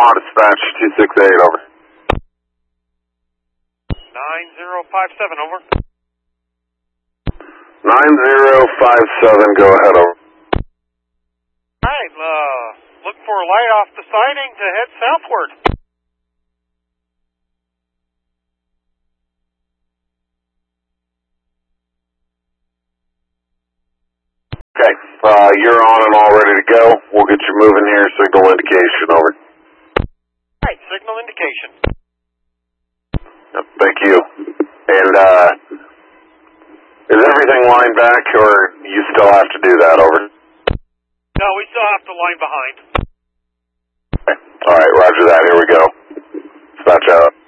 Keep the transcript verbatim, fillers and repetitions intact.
Omaha Dispatch two six eight, over. nine zero five seven, over. nine zero five seven, go ahead, over. Alright, uh, look for a light off the siding to head southward. Okay, uh, you're on and all ready to go. We'll get you moving here, signal indication, over. Alright, signal indication. Yep, thank you. And, uh, is everything lined back, or you still have to do that, over? No, we still have to line behind. Okay. Alright, roger that, here we go. Dispatch out.